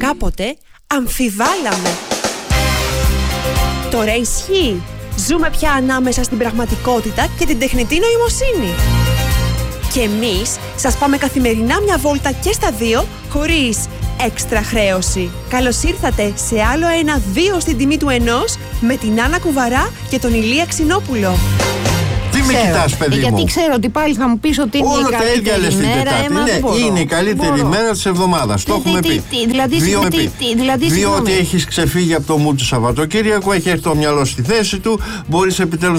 κάποτε αμφιβάλαμε. Τώρα ισχύει. Ζούμε πια ανάμεσα στην πραγματικότητα και την τεχνητή νοημοσύνη. Και εμείς σας πάμε καθημερινά μια βόλτα και στα δύο, χωρίς έξτρα χρέωση. Καλώς ήρθατε σε άλλο ένα 2 στην τιμή του 1 με την Άννα Κουβαρά και τον Ηλία Ξινόπουλο. Τι με κοιτάς, παιδί μου? Γιατί ξέρω ότι πάλι θα μου πεις ότι είναι όλα η καλύτερη ημέρα. Ναι, είναι η καλύτερη ημέρα της εβδομάδας. Το έχουμε πει. Διότι έχεις ξεφύγει από το μου του Σαββατοκύριακο, έχει έρθει το μυαλό στη θέση του, μπορείς επιτέλους